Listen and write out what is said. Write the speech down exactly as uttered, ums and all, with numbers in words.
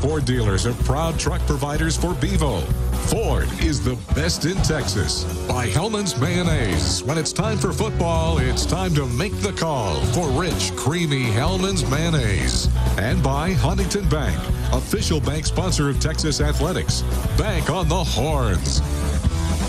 Ford dealers are proud truck providers for Bevo. Ford is the best in Texas. By Hellman's Mayonnaise. When it's time for football, it's time to make the call for rich, creamy Hellman's Mayonnaise. And by Huntington Bank, official bank sponsor of Texas Athletics. Bank on the Horns.